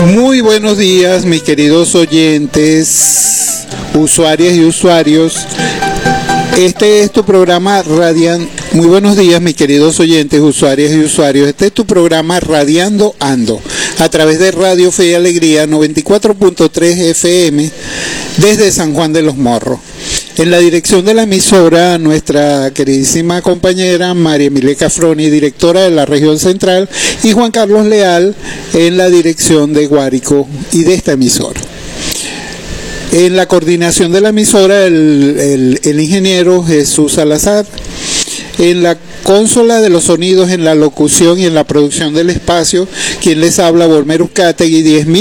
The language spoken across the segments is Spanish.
Muy buenos días, mis queridos oyentes, usuarias y usuarios. Este es tu programa Radian. Muy buenos días, mis queridos oyentes, usuarias y usuarios. Este es tu programa Radiando Ando, a través de Radio Fe y Alegría 94.3 FM, desde San Juan de los Morros. En la dirección de la emisora, nuestra queridísima compañera María Emilia Cafroni, directora de la región central, y Juan Carlos Leal en la dirección de Guárico y de esta emisora. En la coordinación de la emisora, el ingeniero Jesús Salazar. En la consola de los sonidos, en la locución y en la producción del espacio, quien les habla, Volmer Uzcategui,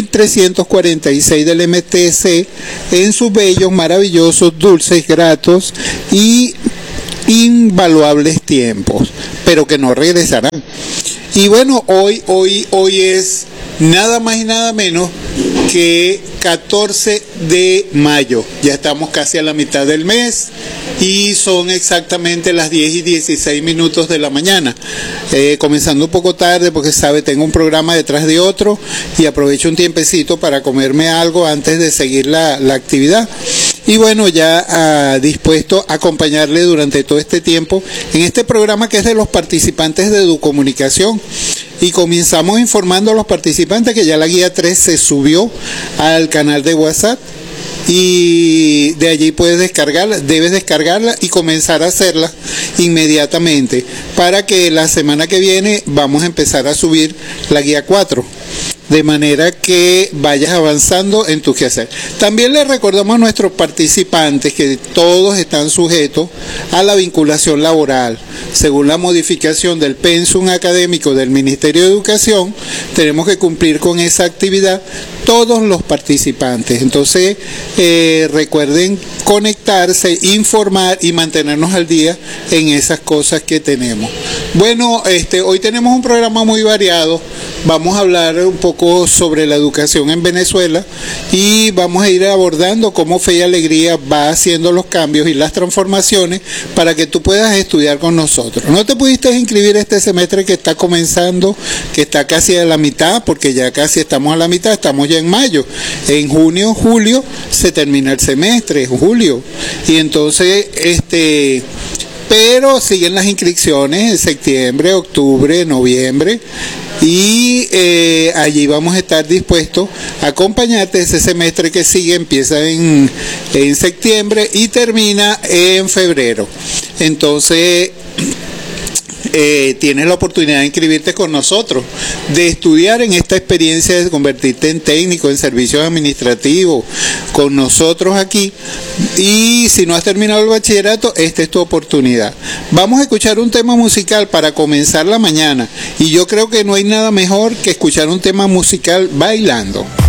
10.346 del MTC, en sus bellos, maravillosos, dulces, gratos y invaluables tiempos, pero que no regresarán. Y bueno, hoy es nada más y nada menos que 14 de mayo. Ya estamos casi a la mitad del mes y son exactamente las 10:16 de la mañana. Comenzando un poco tarde porque tengo un programa detrás de otro y aprovecho un tiempecito para comerme algo antes de seguir la actividad. Y bueno, ya dispuesto a acompañarle durante todo este tiempo en este programa que es de los participantes de Educomunicación. Y comenzamos informando a los participantes que ya la guía 3 se subió al canal de WhatsApp y de allí debes descargarla y comenzar a hacerla inmediatamente para que la semana que viene vamos a empezar a subir la guía 4. De manera que vayas avanzando en tu quehacer. También les recordamos a nuestros participantes que todos están sujetos a la vinculación laboral. Según la modificación del pensum académico del Ministerio de Educación, tenemos que cumplir con esa actividad todos los participantes. Entonces, recuerden conectarse, informar y mantenernos al día en esas cosas que tenemos. Bueno, hoy tenemos un programa muy variado. Vamos a hablar un poco sobre la educación en Venezuela y vamos a ir abordando cómo Fe y Alegría va haciendo los cambios y las transformaciones para que tú puedas estudiar con nosotros. No te pudiste inscribir este semestre que está comenzando, que está casi a la mitad, porque ya casi estamos a la mitad, estamos ya en mayo. En junio, julio se termina el semestre, julio. Y entonces, pero siguen las inscripciones en septiembre, octubre, noviembre. Y allí vamos a estar dispuestos a acompañarte ese semestre que sigue, empieza en septiembre y termina en febrero. Entonces tienes la oportunidad de inscribirte con nosotros, de estudiar en esta experiencia, de convertirte en técnico, en servicios administrativos, con nosotros aquí. Y si no has terminado el bachillerato, esta es tu oportunidad. Vamos a escuchar un tema musical para comenzar la mañana. Y yo creo que no hay nada mejor que escuchar un tema musical bailando.